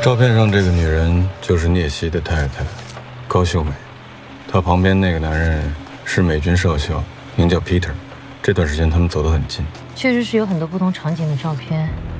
照片上这个女人就是聂曦的太太，高秀美。她旁边那个男人是美军少校，名叫 Peter。这段时间他们走得很近。 确实是有很多不同场景的照片。